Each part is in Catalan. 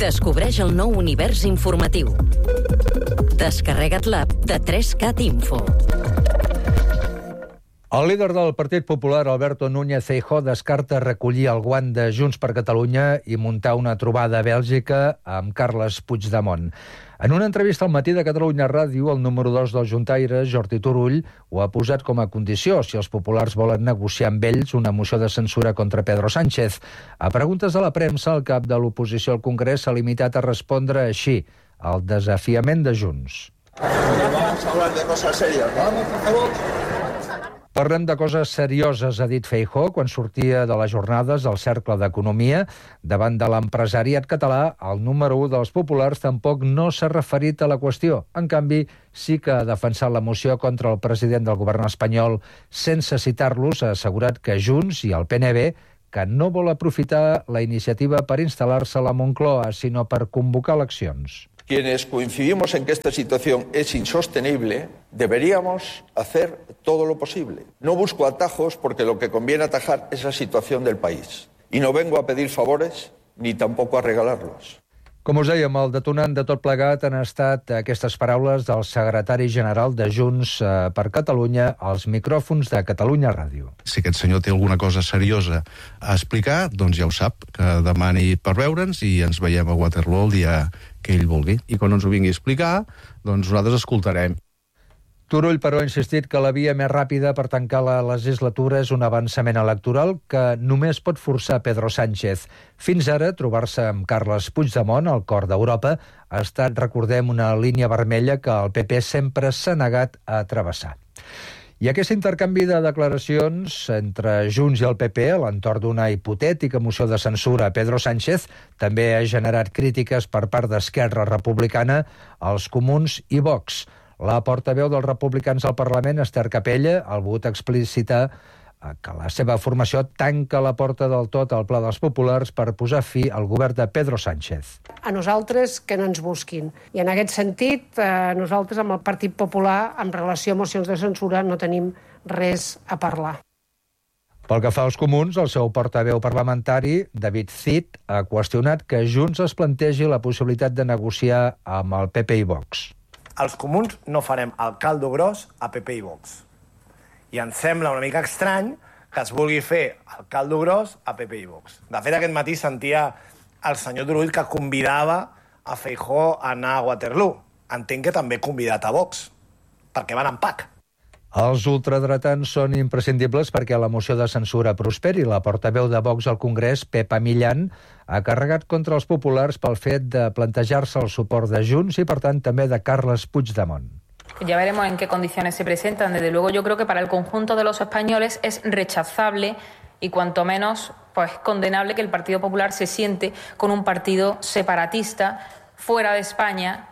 Descobreix el nou univers informatiu. Descarrega't l'app de 3CAT Info. El líder del Partit Popular, Alberto Núñez Feijóo, descarta recollir el guant de Junts per Catalunya i muntar una trobada a Bèlgica amb Carles Puigdemont. En una entrevista al Matí de Catalunya Ràdio, el número 2 dels juntaires, Jordi Turull, ho ha posat com a condició si els populars volen negociar amb ells una moció de censura contra Pedro Sánchez. A preguntes de la premsa, el cap de l'oposició al Congrés s'ha limitat a respondre així, al desafiament de Junts. Vamos a hablar de cosas serias, ¿no? Por favor. Parlem de coses serioses, ha dit Feijóo quan sortia de les jornades del Cercle d'Economia. Davant de l'empresariat català, el número 1 dels populars tampoc no s'ha referit a la qüestió. En canvi, sí que ha defensat la moció contra el president del govern espanyol. Sense citar-los, ha assegurat que Junts i el PNB que no vol aprofitar la iniciativa per instal·lar-se a la Moncloa, sinó per convocar eleccions. Quienes coincidimos en que esta situación es insostenible, deberíamos hacer todo lo posible. No busco atajos porque lo que conviene atajar es la situación del país. Y no vengo a pedir favores ni tampoco a regalarlos. Com us dèiem, el detonant de tot plegat han estat aquestes paraules del secretari general de Junts per Catalunya als micròfons de Catalunya Ràdio. Si aquest senyor té alguna cosa seriosa a explicar, doncs ja ho sap, que demani per veure'ns i ens veiem a Waterloo el dia que ell vulgui. I quan ens ho vingui a explicar, doncs nosaltres escoltarem. Turull, però, ha insistit que la via més ràpida per tancar la legislatura és un avançament electoral que només pot forçar Pedro Sánchez. Fins ara, trobar-se amb Carles Puigdemont, al cor d'Europa, ha estat, recordem, una línia vermella que el PP sempre s'ha negat a travessar. I aquest intercanvi de declaracions entre Junts i el PP a l'entorn d'una hipotètica moció de censura a Pedro Sánchez també ha generat crítiques per part d'Esquerra Republicana, els Comuns i Vox. La portaveu dels republicans al Parlament, Esther Capella, ha volgut explicitar que la seva formació tanca la porta del tot al Pla dels Populars per posar fi al govern de Pedro Sánchez. A nosaltres que no ens busquin. I en aquest sentit, nosaltres amb el Partit Popular, en relació a mocions de censura, no tenim res a parlar. Pel que fa als Comuns, el seu portaveu parlamentari, David Cid, ha qüestionat que Junts es plantegi la possibilitat de negociar amb el PP i Vox. Els Comuns no farem el caldo gros a PP i Vox. I ens sembla una mica estrany que es vulgui fer el caldo gros a PP i Vox. De fet, aquest matí sentia el senyor Turull que convidava a Feijóo a anar a Waterloo. Entenc que també convidat a Vox, perquè van en pack. Els ultradretans són imprescindibles perquè la moció de censura prosperi. La portaveu de Vox al Congrés, Pepa Millán, ha carregat contra els populars pel fet de plantejar-se el suport de Junts i, per tant, també de Carles Puigdemont. Ya veremos en qué condiciones se presentan. Desde luego, yo creo que para el conjunto de los españoles es rechazable y cuanto menos condenable que el Partido Popular se siente con un partido separatista fuera de España.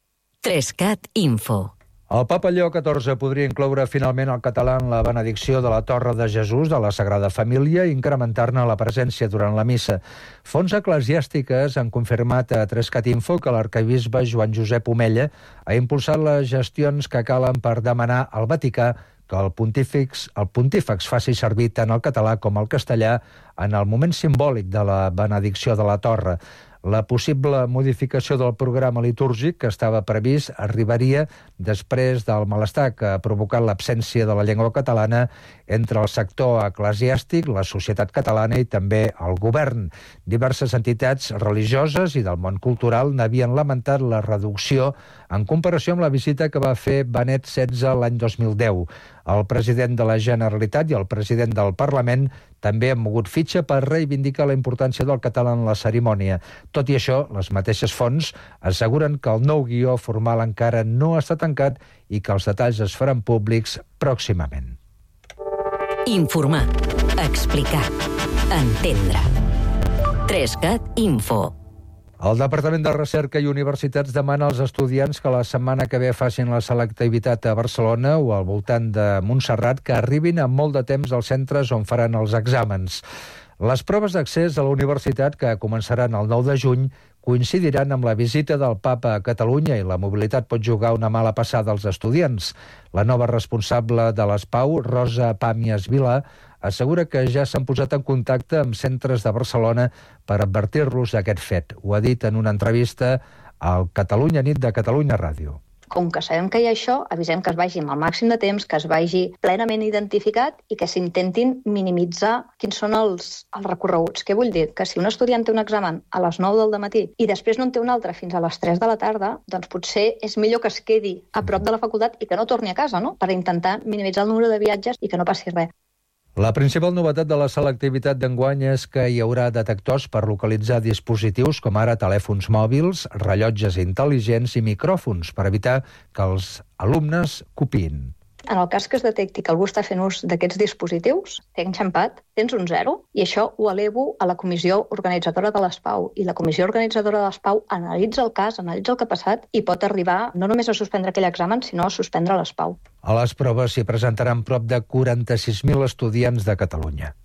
3CAT Info. El papa Lleó XIV podria incloure finalment el català en la benedicció de la Torre de Jesús de la Sagrada Família i incrementar-ne la presència durant la missa. Fonts eclesiàstiques han confirmat a 3CAT Info que l'arquebisbe Joan Josep Omella ha impulsat les gestions que calen per demanar al Vaticà que el pontífex faci servir tant el català com el castellà en el moment simbòlic de la benedicció de la Torre. La possible modificació del programa litúrgic que estava previst arribaria després del malestar que ha provocat l'absència de la llengua catalana entre el sector eclesiàstic, la societat catalana i també el govern. Diverses entitats religioses i del món cultural n'havien lamentat la reducció en comparació amb la visita que va fer Benet XVI l'any 2010. El president de la Generalitat i el president del Parlament també han mogut fitxa per reivindicar la importància del català en la cerimònia. Tot i això, les mateixes fonts asseguren que el nou guió formal encara no està tancat i que els detalls es faran públics pròximament. Informar, explicar, entendre. 3CAT Info. El Departament de Recerca i Universitats demana als estudiants que la setmana que ve facin la selectivitat a Barcelona o al voltant de Montserrat que arribin amb molt de temps als centres on faran els exàmens. Les proves d'accés a la universitat, que començaran el 9 de juny, coincidiran amb la visita del Papa a Catalunya i la mobilitat pot jugar una mala passada als estudiants. La nova responsable de l'ESPAU, Rosa Pàmies Vilà, assegura que ja s'han posat en contacte amb centres de Barcelona per advertir-los d'aquest fet. Ho ha dit en una entrevista al Catalunya Nit de Catalunya Ràdio. Com que sabem que hi ha això, avisem que es vagi amb el màxim de temps, que es vagi plenament identificat i que s'intentin minimitzar quins són els recorreguts. Què vull dir? Que si un estudiant té un examen a les 9 del matí i després no en té un altre fins a les 3 de la tarda, doncs potser és millor que es quedi a prop de la facultat i que no torni a casa, no? Per intentar minimitzar el número de viatges i que no passi res. La principal novetat de la selectivitat d'enguany és que hi haurà detectors per localitzar dispositius com ara telèfons mòbils, rellotges intel·ligents i micròfons per evitar que els alumnes copiïn. En el cas que es detecti que algú està fent ús d'aquests dispositius, t'he enxampat, tens un 0, i això ho elevo a la comissió organitzadora de l'ESPAU. I la comissió organitzadora de l'ESPAU analitza el cas, analitza el que ha passat i pot arribar no només a suspendre aquell examen, sinó a suspendre l'ESPAU. A les proves s'hi presentaran prop de 46.000 estudiants de Catalunya.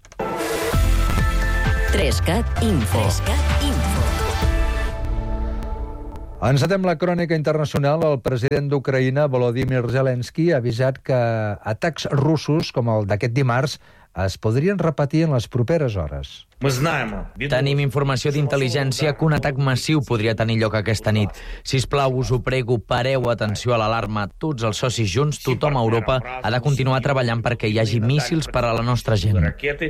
3CAT Info. Encetem la crònica internacional. El president d'Ucraïna, Volodymyr Zelensky, ha avisat que atacs russos com el d'aquest dimarts es podrien repetir en les properes hores. Tenim informació d'intel·ligència que un atac massiu podria tenir lloc aquesta nit. Sisplau, us ho prego, pareu atenció a l'alarma. Tots els socis junts, tothom a Europa, ha de continuar treballant perquè hi hagi míssils per a la nostra gent.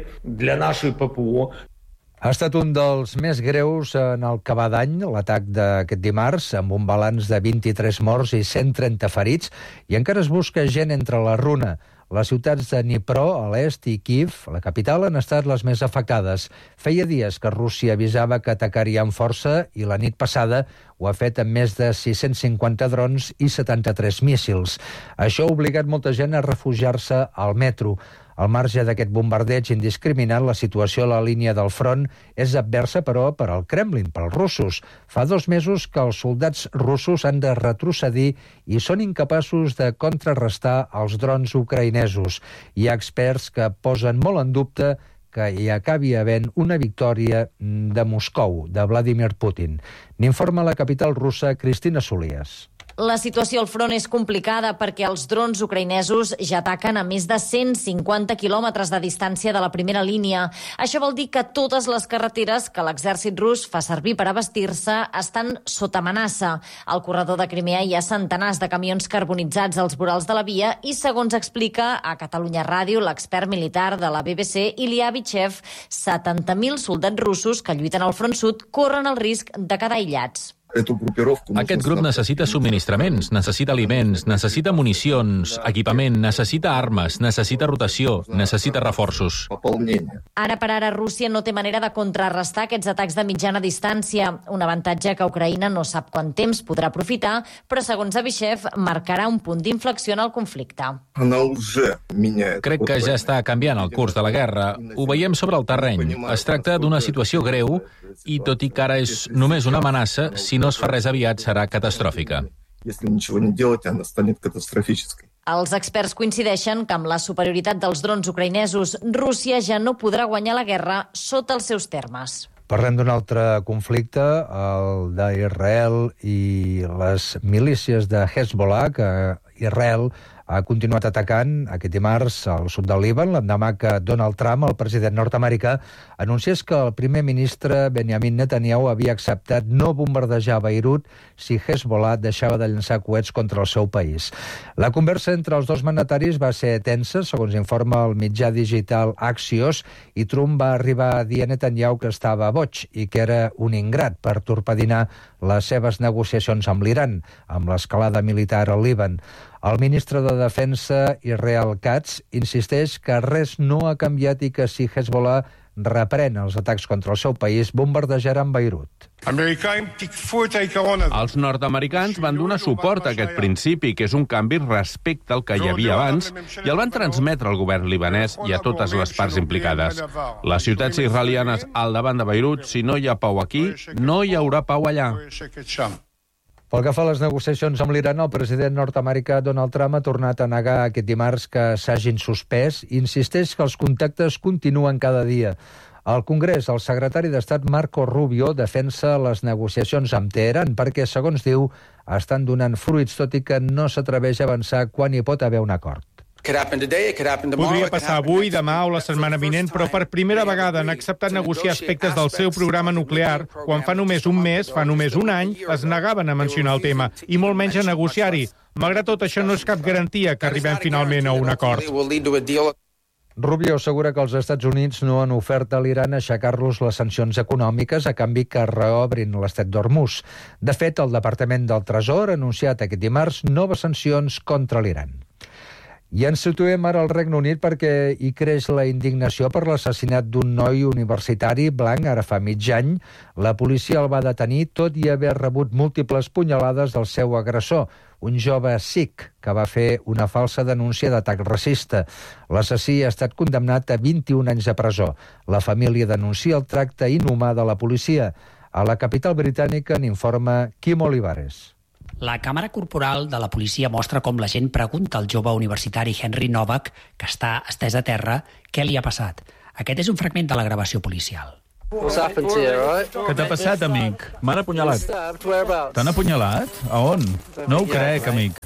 Ha estat un dels més greus en el que va d'any, l'atac d'aquest dimarts, amb un balanç de 23 morts i 130 ferits, i encara es busca gent entre la runa. Les ciutats de Dnipro, a l'est, i Kiev, la capital, han estat les més afectades. Feia dies que Rússia avisava que atacaria amb força i la nit passada ho ha fet amb més de 650 drons i 73 míssils. Això ha obligat molta gent a refugiar-se al metro. Al marge d'aquest bombardeig indiscriminat, la situació a la línia del front és adversa, però, per al Kremlin, pels russos. Fa 2 mesos que els soldats russos han de retrocedir i són incapaços de contrarrestar els drons ucraïnesos. Hi ha experts que posen molt en dubte que hi acabi havent una victòria de Moscou, de Vladimir Putin. N'informa la capital russa, Cristina Solies. La situació al front és complicada perquè els drons ucraïnesos ja ataquen a més de 150 quilòmetres de distància de la primera línia. Això vol dir que totes les carreteres que l'exèrcit rus fa servir per abastir-se estan sota amenaça. Al corredor de Crimea hi ha centenars de camions carbonitzats als vorals de la via i, segons explica a Catalunya Ràdio l'expert militar de la BBC, Ilya Vichev, 70.000 soldats russos que lluiten al front sud corren el risc de quedar aïllats. Aquest grup necessita subministraments, necessita aliments, necessita municions, equipament, necessita armes, necessita rotació, necessita reforços. Ara per ara, Rússia no té manera de contrarrestar aquests atacs de mitjana distància, un avantatge que Ucraïna no sap quant temps podrà aprofitar, però, segons Avishev, marcarà un punt d'inflexió en el conflicte. Crec que ja està canviant el curs de la guerra. Ho veiem sobre el terreny. Es tracta d'una situació greu i, tot i que ara és només una amenaça, si no es fa res aviat, serà catastròfica. Els experts coincideixen que amb la superioritat dels drons ucraïnesos, Rússia ja no podrà guanyar la guerra sota els seus termes. Parlem d'un altre conflicte, el d'Israel i les milícies de Hezbollah, que Israel ha continuat atacant aquest dimarts al sud del Líban, l'endemà que Donald Trump, el president nord-americà, anunciés que el primer ministre Benjamin Netanyahu havia acceptat no bombardejar Beirut si Hezbollah deixava de llançar coets contra el seu país. La conversa entre els dos mandataris va ser tensa, segons informa el mitjà digital Axios, i Trump va arribar a dir a Netanyahu que estava boig i que era un ingrat per torpedinar les seves negociacions amb l'Iran, amb l'escalada militar al Líban. El ministre de Defensa, Israel Katz, insisteix que res no ha canviat i que si Hezbollah reprèn els atacs contra el seu país, bombardejaran Beirut. Els nord-americans van donar suport a aquest principi, que és un canvi respecte al que hi havia abans, i el van transmetre al govern libanès i a totes les parts implicades. Les ciutats israelianes al davant de Beirut, si no hi ha pau aquí, no hi haurà pau allà. Pel que fa a les negociacions amb l'Iran, el president nord-americà Donald Trump ha tornat a negar aquest dimarts que s'hagin suspès i insisteix que els contactes continuen cada dia. Al Congrés, el secretari d'Estat Marco Rubio defensa les negociacions amb Teheran perquè, segons diu, estan donant fruits, tot i que no s'atreveix a avançar quan hi pot haver un acord. Podria passar avui, demà o la setmana vinent, però per primera vegada han acceptat negociar aspectes del seu programa nuclear, quan fa només un mes, fa només un any, es negaven a mencionar el tema, i molt menys a negociar-hi. Malgrat tot, això no és cap garantia que arribem finalment a un acord. Rubio assegura que els Estats Units no han ofert a l'Iran aixecar-los les sancions econòmiques a canvi que reobrin l'Estret d'Hormuz. De fet, el Departament del Tresor ha anunciat aquest dimarts noves sancions contra l'Iran. I ens situem ara al Regne Unit perquè hi creix la indignació per l'assassinat d'un noi universitari blanc ara fa mig any. La policia el va detenir tot i haver rebut múltiples punyalades del seu agressor, un jove sikh que va fer una falsa denúncia d'atac racista. L'assassí ha estat condemnat a 21 anys de presó. La família denuncia el tracte inhumà de la policia. A la capital britànica n'informa Quim Olivares. La càmera corporal de la policia mostra com la gent pregunta al jove universitari Henry Novak, que està estès a terra, què li ha passat. Aquest és un fragment de la gravació policial. Què t'ha passat, amic? M'han apunyalat. T'han apunyalat? A on? No ho crec, amic.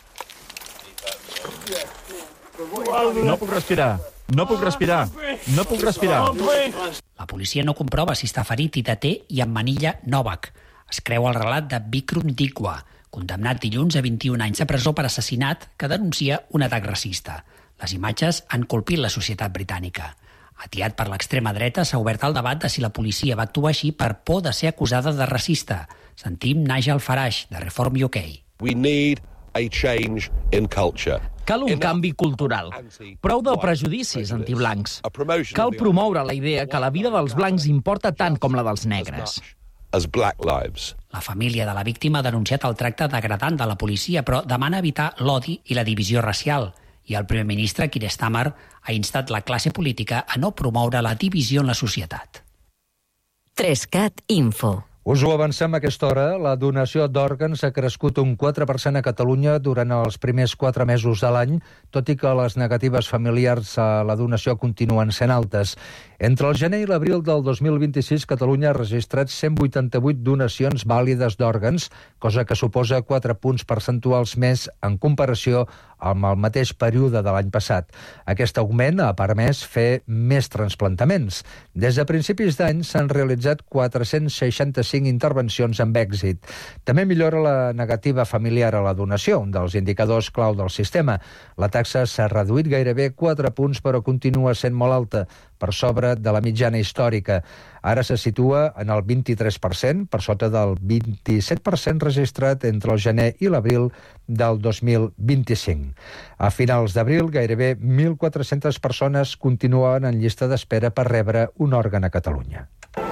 No puc respirar. No puc respirar. No puc respirar. La policia no comprova si està ferit i deté i emmanilla Novak. Es creu el relat de Bikram Dikwa, condemnat dilluns a 21 anys de presó per assassinat que denuncia un atac racista. Les imatges han colpit la societat britànica. Atiat per l'extrema dreta, s'ha obert el debat de si la policia va actuar així per por de ser acusada de racista. Sentim Nigel Farage, de Reform UK. We need a change in culture. Cal un canvi cultural. Prou de prejudicis antiblancs. Cal promoure la idea que la vida dels blancs importa tant com la dels negres. La família de la víctima ha denunciat el tracte degradant de la policia, però demana evitar l'odi i la divisió racial. I el primer ministre, Keir Starmer, ha instat la classe política a no promoure la divisió en la societat. 3CAT Info. Us ho avancem a aquesta hora. La donació d'òrgans ha crescut un 4% a Catalunya durant els primers 4 mesos de l'any, tot i que les negatives familiars a la donació continuen sent altes. Entre el gener i l'abril del 2026, Catalunya ha registrat 188 donacions vàlides d'òrgans, cosa que suposa 4 punts percentuals més en comparació amb el mateix període de l'any passat. Aquest augment ha permès fer més transplantaments. Des de principis d'any s'han realitzat 465 intervencions amb èxit. També millora la negativa familiar a la donació, un dels indicadors clau del sistema. La taxa s'ha reduït gairebé 4 punts, però continua sent molt alta, per sobre de la mitjana històrica. Ara se situa en el 23%, per sota del 27% registrat entre el gener i l'abril del 2025. A finals d'abril, gairebé 1.400 persones continuen en llista d'espera per rebre un òrgan a Catalunya.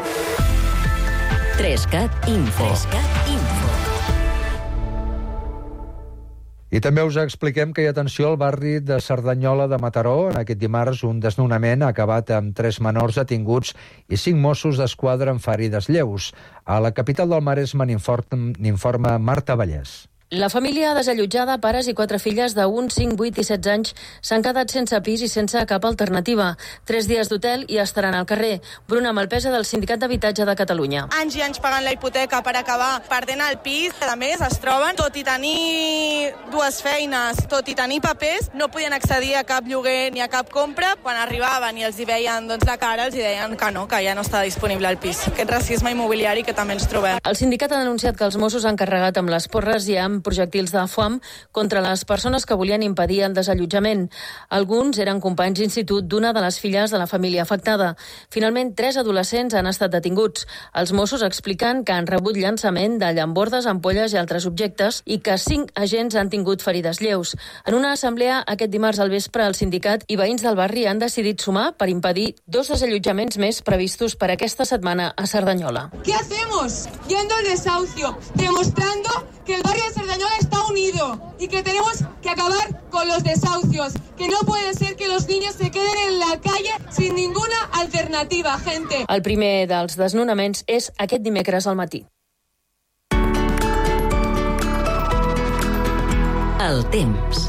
3CAT Info. 3CAT Info. I també us expliquem que hi ha atenció al barri de Cerdanyola de Mataró. En aquest dimarts un desnonament ha acabat amb 3 menors detinguts i 5 Mossos d'Esquadra amb ferides lleus. A la capital del Maresme n'informa Marta Vallès. La família desallotjada, pares i 4 filles de 1, 5, 8 i 16 anys, s'han quedat sense pis i sense cap alternativa. 3 dies d'hotel i estaran al carrer. Bruna Malpesa, del Sindicat d'Habitatge de Catalunya. Anys i anys pagant la hipoteca per acabar perdent el pis. A més, es troben, tot i tenir 2 feines, tot i tenir papers, no podien accedir a cap lloguer ni a cap compra. Quan arribaven i els hi veien la cara, els hi deien que no, que ja no està disponible el pis. Aquest racisme immobiliari que també ens trobem. El sindicat ha denunciat que els Mossos han carregat amb les porres i amb projectils de foam contra les persones que volien impedir el desallotjament. Alguns eren companys d'institut d'una de les filles de la família afectada. Finalment, 3 adolescents han estat detinguts. Els Mossos expliquen que han rebut llançament de llambordes, ampolles i altres objectes i que 5 agents han tingut ferides lleus. En una assemblea aquest dimarts al vespre, el sindicat i veïns del barri han decidit sumar per impedir 2 desallotjaments més previstos per aquesta setmana a Cerdanyola. ¿Qué hacemos? Yendo al desahucio, demostrando que el barrio de Cerdanyola está unido y que tenemos que acabar con los desahucios, que no puede ser que los niños se queden en la calle sin ninguna alternativa, gente. El primer dels desnonaments és aquest dimecres al matí. El temps.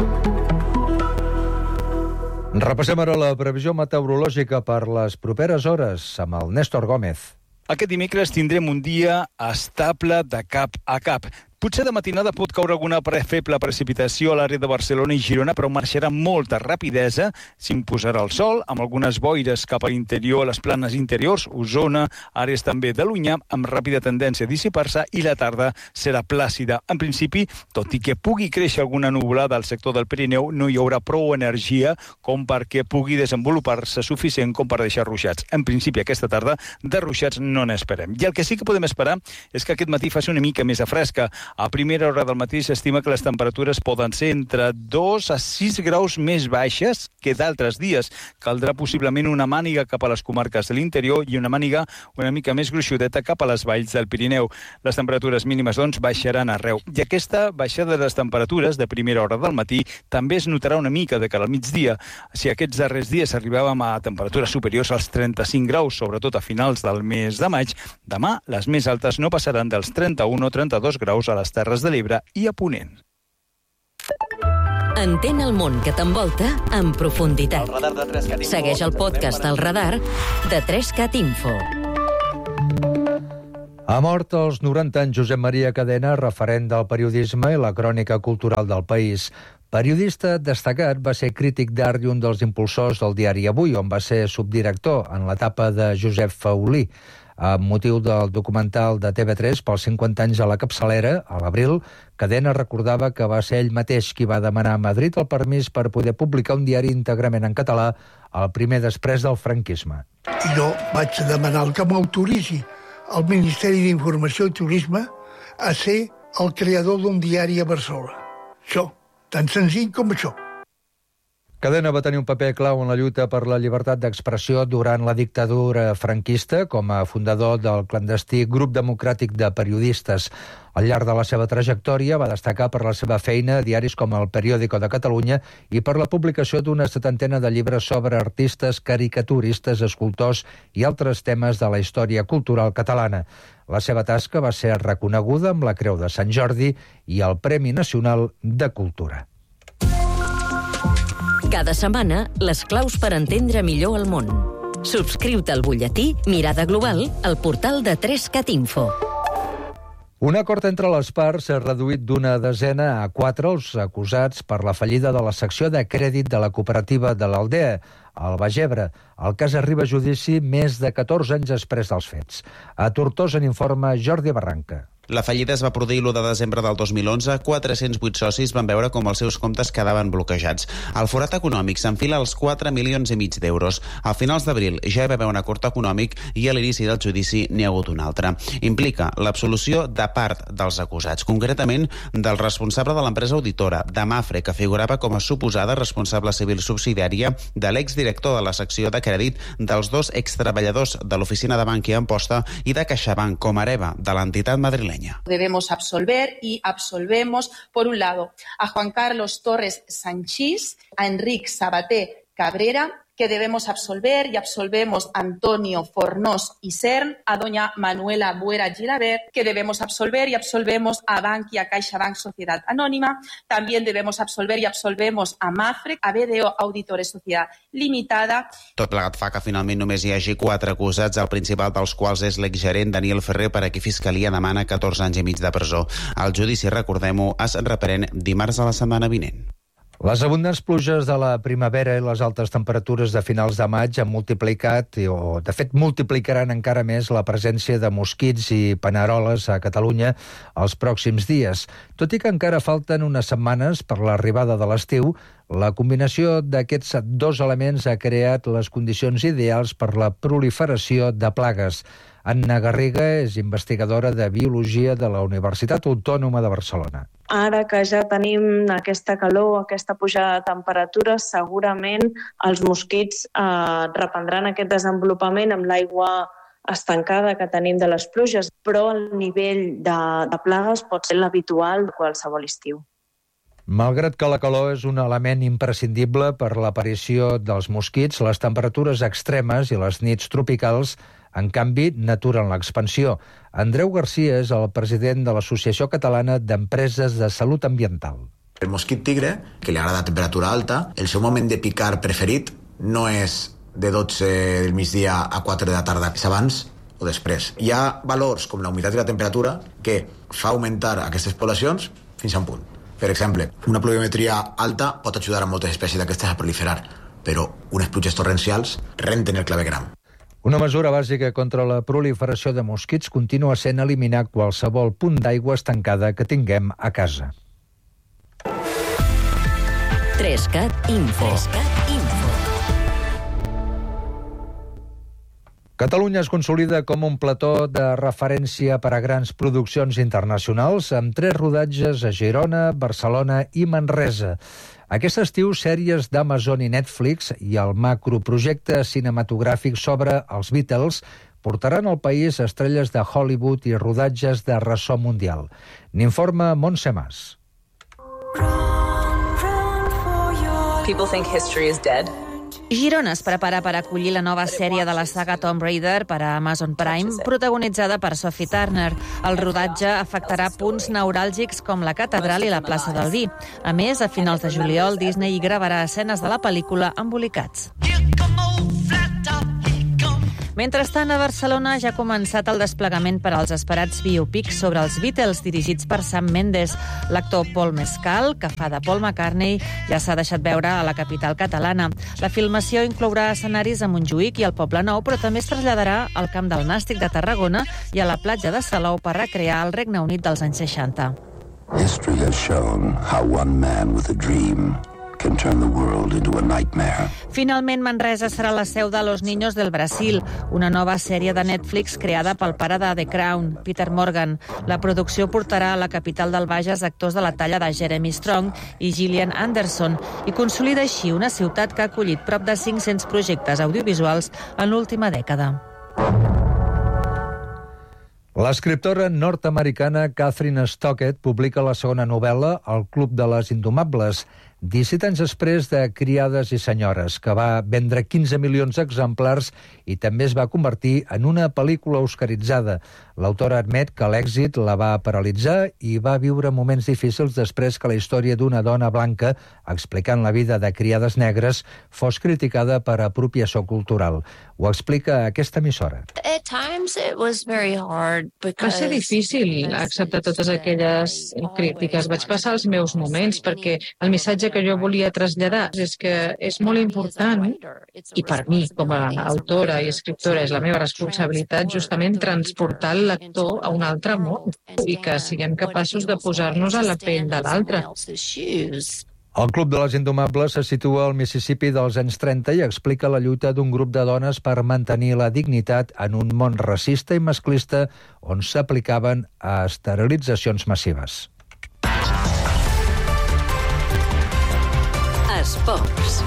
Repassem ara la previsió meteorològica per les properes hores amb el Néstor Gómez. Aquest dimecres tindrem un dia estable de cap a cap. Potser de matinada pot caure alguna feble precipitació a l'àrea de Barcelona i Girona, però marxarà amb molta rapidesa. S'imposarà el sol, amb algunes boires cap a l'interior, a les planes interiors, Osona, àrees també de l'Onyar, amb ràpida tendència a dissipar-se, i la tarda serà plàcida. En principi, tot i que pugui créixer alguna nuvolada al sector del Pirineu, no hi haurà prou energia com perquè pugui desenvolupar-se suficient com per deixar ruixats. En principi, aquesta tarda, de ruixats no n'esperem. I el que sí que podem esperar és que aquest matí faci una mica més a fresca. A primera hora del matí s'estima que les temperatures poden ser entre 2 a 6 graus més baixes que d'altres dies. Caldrà possiblement una màniga cap a les comarques de l'interior i una màniga una mica més gruixudeta cap a les valls del Pirineu. Les temperatures mínimes, doncs, baixaran arreu. I aquesta baixada de les temperatures de primera hora del matí també es notarà una mica de cara al migdia. Si aquests darrers dies arribàvem a temperatures superiors als 35 graus, sobretot a finals del mes de maig, demà les més altes no passaran dels 31 o 32 graus a les Terres de l'Ebre i a Ponent. Entén el món que t'envolta en profunditat. Segueix el podcast del Radar de 3CAT Info. Ha mort als 90 anys Josep Maria Cadena, referent del periodisme i la crònica cultural del país. Periodista destacat, va ser crític d'art i un dels impulsors del diari Avui, on va ser subdirector en l'etapa de Josep Faulí. Amb motiu del documental de TV3 pels 50 anys a la capçalera, a l'abril, Cadena recordava que va ser ell mateix qui va demanar a Madrid el permís per poder publicar un diari íntegrament en català, el primer després del franquisme. I jo vaig demanar que m'autoritzi al Ministeri d'Informació i Turisme a ser el creador d'un diari a Barcelona. Això, tan senzill com això. Cadena va tenir un paper clau en la lluita per la llibertat d'expressió durant la dictadura franquista com a fundador del clandestí Grup Democràtic de Periodistes. Al llarg de la seva trajectòria va destacar per la seva feina a diaris com El Periódico de Catalunya i per la publicació d'una 70 de llibres sobre artistes, caricaturistes, escultors i altres temes de la història cultural catalana. La seva tasca va ser reconeguda amb la Creu de Sant Jordi i el Premi Nacional de Cultura. Cada setmana, les claus per entendre millor el món. Subscriu-te al butlletí Mirada Global al portal de 3CAT Info. Un acord entre les parts ha reduït d'una desena a 4 els acusats per la fallida de la secció de crèdit de la cooperativa de l'Aldea, al Baix Ebre. El cas arriba a judici més de 14 anys després dels fets. A Tortosa n'informa Jordi Barranca. La fallida es va produir l'1 de desembre del 2011. 408 socis van veure com els seus comptes quedaven bloquejats. El forat econòmic s'enfila als 4,5 milions d'euros. A finals d'abril ja hi va haver un acord econòmic i a l'inici del judici n'hi ha hagut un altre. Implica l'absolució de part dels acusats, concretament del responsable de l'empresa auditora, de Mafre, que figurava com a suposada responsable civil subsidiària de l'exdirector de la secció de crèdit, dels 2 extreballadors de l'oficina de Bankia a Amposta i de CaixaBank com a hereva de l'entitat madrilenya. Debemos absolver y absolvemos, por un lado, a Juan Carlos Torres Sanchís, a Enric Sabater Cabrera, que debemos absolver y absolvemos a Antonio Fornós y Cern, a doña Manuela Buera Gilabert, que debemos absolver y absolvemos a Bankia CaixaBank Sociedad Anónima. También debemos absolver y absolvemos a Mafre, a BDO Auditores Sociedad Limitada. Tot plegat fa que finalment només hi hagi 4 acusats, el principal dels quals és l'exgerent Daniel Ferrer, per a qui Fiscalia demana 14 anys i mig de presó. El judici, recordem-ho, es reprèn dimarts de la setmana vinent. Les abundants pluges de la primavera i les altes temperatures de finals de maig han multiplicat, o de fet multiplicaran encara més la presència de mosquits i paneroles a Catalunya els pròxims dies. Tot i que encara falten unes setmanes per l'arribada de l'estiu, la combinació d'aquests 2 elements ha creat les condicions ideals per la proliferació de plagues. Anna Garriga és investigadora de Biologia de la Universitat Autònoma de Barcelona. Ara que ja tenim aquesta calor, aquesta pujada de temperatures, segurament els mosquits reprendran aquest desenvolupament amb l'aigua estancada que tenim de les pluges, però el nivell de plagues pot ser l'habitual de qualsevol estiu. Malgrat que la calor és un element imprescindible per l'aparició dels mosquits, les temperatures extremes i les nits tropicals, en canvi, naturen l'expansió. Andreu Garcia és el president de l'Associació Catalana d'Empreses de Salut Ambiental. El mosquit tigre, que li agrada temperatura alta, el seu moment de picar preferit no és de 12 del migdia a 4 de la tarda, és abans o després. Hi ha valors com la humitat i la temperatura que fa augmentar aquestes poblacions fins a un punt. Per exemple, una pluviometria alta pot ajudar a moltes espècies d'aquestes a proliferar, però unes pluges torrencials renten el clavegram. Una mesura bàsica contra la proliferació de mosquits continua sent eliminar qualsevol punt d'aigua estancada que tinguem a casa. 3CAT Info. Catalunya es consolida com un plató de referència per a grans produccions internacionals amb 3 rodatges a Girona, Barcelona i Manresa. Aquest estiu, sèries d'Amazon i Netflix i el macroprojecte cinematogràfic sobre els Beatles portaran al país estrelles de Hollywood i rodatges de ressò mundial. N'informa Montse Mas. People think history is dead. Girona es prepara per acollir la nova sèrie de la saga Tomb Raider per a Amazon Prime, protagonitzada per Sophie Turner. El rodatge afectarà punts neuràlgics com la catedral i la plaça del Vi. A més, a finals de juliol, Disney hi gravarà escenes de la pel·lícula embolicats. Mentrestant, a Barcelona ja ha començat el desplegament per als esperats biopics sobre els Beatles, dirigits per Sam Mendes. L'actor Paul Mescal, que fa de Paul McCartney, ja s'ha deixat veure a la capital catalana. La filmació inclourà escenaris a Montjuïc i al Poblenou, però també es traslladarà al Camp del Nàstic de Tarragona i a la platja de Salou per recrear el Regne Unit dels anys 60. History has shown how one man with a dream can turn the world into a nightmare. Finalment, Manresa serà la seu de Los Niños del Brasil, una nova sèrie de Netflix creada pel pare de The Crown, Peter Morgan. La producció portarà a la capital del Bages actors de la talla de Jeremy Strong i Gillian Anderson i consolida així una ciutat que ha acollit prop de 500 projectes audiovisuals en l'última dècada. L'escriptora nord-americana Catherine Stockett publica la segona novel·la, El Club de les Indomables, 17 anys després de Criades i senyores, que va vendre 15 milions d'exemplars i també es va convertir en una pel·lícula oscaritzada. L'autora admet que l'èxit la va paralitzar i va viure moments difícils després que la història d'una dona blanca, explicant la vida de criades negres, fos criticada per apropiació cultural. Ho explica aquesta emissora. Va ser difícil acceptar totes aquelles crítiques. Vaig passar els meus moments perquè el missatge que jo volia traslladar és que és molt important, i per mi, com a autora i escriptora, és la meva responsabilitat justament transportar el lector a un altre món i que siguem capaços de posar-nos a la pell de l'altre. El Club de les Indomables se situa al Mississippi dels anys 30 i explica la lluita d'un grup de dones per mantenir la dignitat en un món racista i masclista on s'aplicaven esterilitzacions massives. Esports.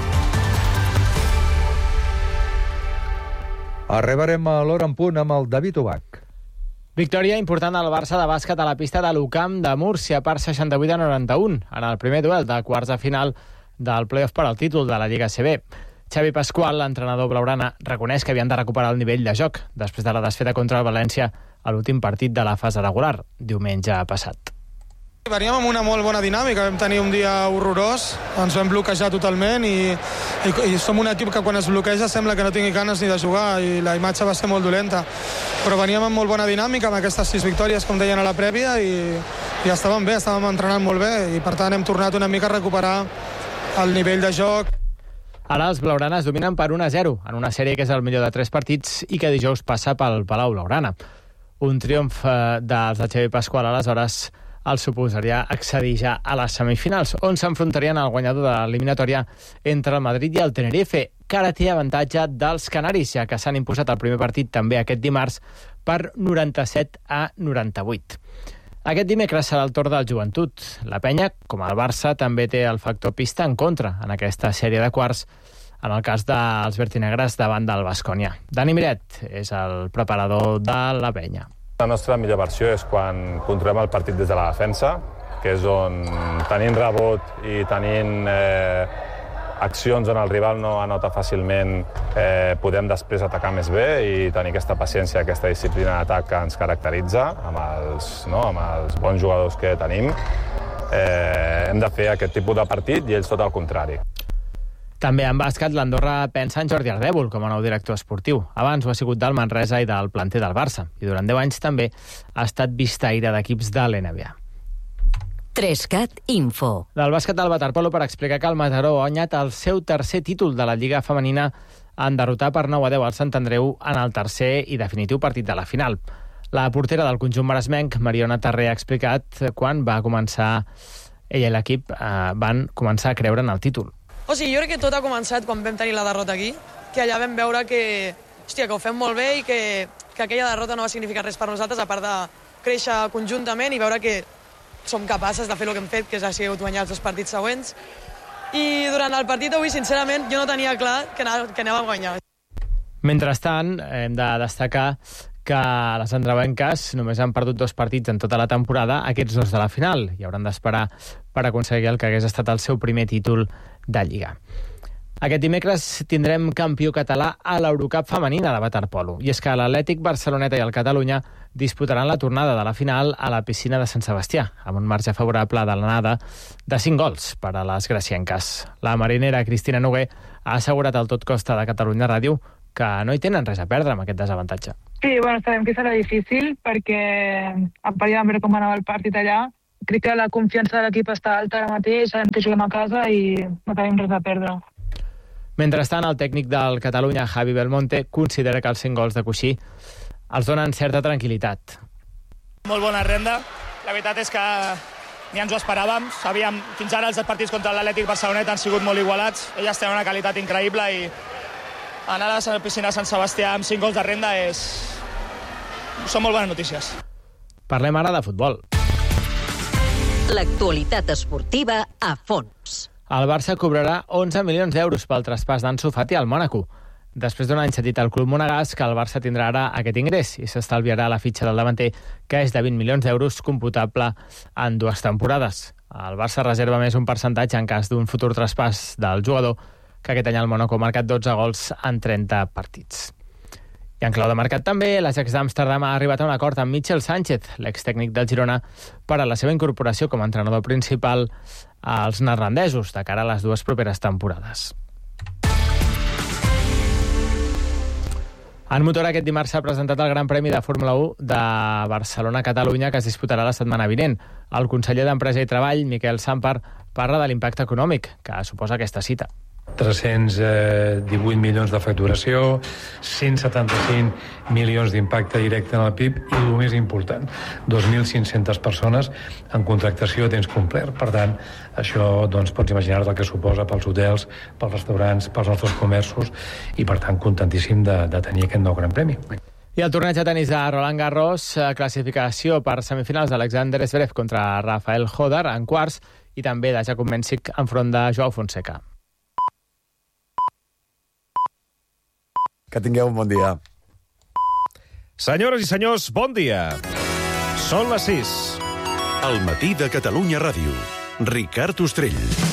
Arribarem a l'hora en punt amb el David Ubach. Victòria important al Barça de bàsquet a la pista de l'UCAM de Múrcia per 68-91 en el primer duel de quarts de final del play-off per al títol de la Lliga ACB. Xavi Pasqual, l'entrenador blaugrana, reconeix que havien de recuperar el nivell de joc després de la desfeta contra el València a l'últim partit de la fase regular, diumenge passat. Veníem amb una molt bona dinàmica, vam tenir un dia horrorós, ens vam bloquejar totalment i som un equip que quan es bloqueja sembla que no tingui ganes ni de jugar i la imatge va ser molt dolenta. Però veníem amb molt bona dinàmica, amb aquestes 6 victòries, com deien a la prèvia, i estàvem bé, estàvem entrenant molt bé i per tant hem tornat una mica a recuperar el nivell de joc. Ara els blaugranes dominen per 1-0 en una sèrie que és el millor de 3 partits i que dijous passa pel Palau Blaugrana. Un triomf dels de Xavi Pasqual aleshores el suposaria accedir ja a les semifinals, on s'enfrontarien al guanyador de l'eliminatòria entre el Madrid i el Tenerife, que ara té avantatge dels canaris, ja que s'han imposat el primer partit també aquest dimarts per 97-98. Aquest dimecres serà el torn del Joventut. La Penya, com el Barça, també té el factor pista en contra en aquesta sèrie de quarts, en el cas dels vertinegres davant del Baskonia. Dani Miret és el preparador de la Penya. La nostra millor versió és quan controlem el partit des de la defensa, que és on tenint rebot i tenint accions on el rival no anota fàcilment, podem després atacar més bé i tenir aquesta paciència, aquesta disciplina d'atac que ens caracteritza amb els bons jugadors que tenim. Hem de fer aquest tipus de partit i ells tot el contrari. També en bàsquet, l'Andorra pensa en Jordi Ardèvol com a nou director esportiu. Abans ho ha sigut del Manresa i del planter del Barça. I durant 10 anys també ha estat vistaire d'equips de l'NBA. 3CAT Info. Del bàsquet del waterpolo per explicar que el Mataró ha guanyat el seu tercer títol de la Lliga Femenina en derrotar per 9-10 al Sant Andreu en el tercer i definitiu partit de la final. La portera del conjunt maresmenc, Mariona Tarré, ha explicat quan va començar ella i l'equip van començar a creure en el títol. O sigui, jo crec que tot ha començat quan vam tenir la derrota aquí, que allà vam veure que ho fem molt bé i que aquella derrota no va significar res per nosaltres, a part de créixer conjuntament i veure que som capaces de fer el que hem fet, que ha sigut guanyar els 2 partits següents. I durant el partit d'avui, sincerament, jo no tenia clar que anàvem a guanyar. Mentrestant, hem de destacar que les andreuenques només han perdut 2 partits en tota la temporada, aquests 2 de la final, i hauran d'esperar per aconseguir el que hagués estat el seu primer títol de Lliga. Aquest dimecres tindrem campió català a l'Eurocup femenina de waterpolo, i és que l'Atlètic Barceloneta i el Catalunya disputaran la tornada de la final a la piscina de Sant Sebastià, amb un marge favorable de l'anada de 5 gols per a les gracienques. La marinera Cristina Noguer ha assegurat al Tot Costa de Catalunya Ràdio que no hi tenen res a perdre amb aquest desavantatge. Sí, bueno, sabem que serà difícil perquè a part de veure com anava el partit allà, crec que la confiança de l'equip està alta ara mateix, sabem que juguem a casa i no tenim res a perdre. Mentrestant, el tècnic del Catalunya, Javi Belmonte, considera que els 5 gols de Cuixí els donen certa tranquil·litat. Molt bona renda. La veritat és que ni ens ho esperàvem. Sabíem, fins ara els partits contra l'Atlètic Barceloneta han sigut molt igualats. Elles tenen una qualitat increïble i anar a la piscina de Sant Sebastià amb 5 gols de renda són molt bones notícies. Parlem ara de futbol. L'actualitat esportiva a fons. El Barça cobrarà 11 milions d'euros pel traspàs d'Ansu Fati al Mònaco. Després d'un any cedit al club monegasc, el Barça tindrà ara aquest ingrés i s'estalviarà la fitxa del davanter, que és de 20 milions d'euros computable en 2 temporades. El Barça reserva més un percentatge en cas d'un futur traspàs del jugador, que aquest any el Mònaco ha marcat 12 gols en 30 partits. I en clau de mercat també, l'Ajax d'Amsterdam ha arribat a un acord amb Michel Sánchez, l'extècnic del Girona, per a la seva incorporació com a entrenador principal als neerlandesos de cara a les 2 properes temporades. En motor, aquest dimarts s'ha presentat el Gran Premi de Fórmula 1 de Barcelona-Catalunya, que es disputarà la setmana vinent. El conseller d'Empresa i Treball, Miquel Sampar, parla de l'impacte econòmic que suposa aquesta cita. 318 milions de facturació, 175 milions d'impacte directe en el PIB i, el més important, 2.500 persones en contractació a temps complet. Per tant, això pots imaginar el que suposa pels hotels, pels restaurants, pels nostres comerços i, per tant, contentíssim de tenir aquest nou Gran Premi. I el torneig de tenis de Roland Garros, classificació per semifinals d'Alexander Zverev contra Rafael Hodar en quarts i també de Jakub Mensik enfront de Joao Fonseca. Que tingueu un bon dia. Senyores i senyors, bon dia. Són les 6. Al matí de Catalunya Ràdio. Ricard Ostrell.